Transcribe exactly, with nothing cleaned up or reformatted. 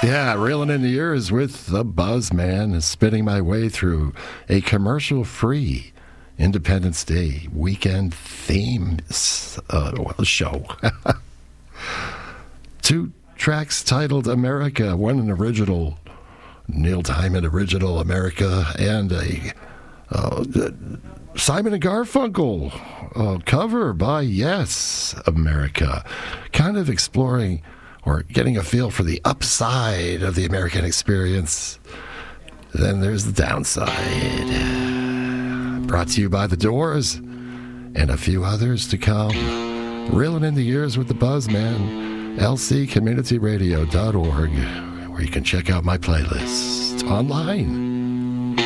Yeah, reeling in the years with the Buzzman, spinning my way through a commercial-free Independence Day weekend theme uh, well, show. Two tracks titled America, one an original Neil Diamond original America, and a uh, Simon and Garfunkel uh, cover by Yes America, kind of exploring or getting a feel for the upside of the American experience. Then there's the downside. Brought to you by The Doors and a few others to come. Reeling in the years with the Buzzman, L C community radio dot org, where you can check out my playlist online.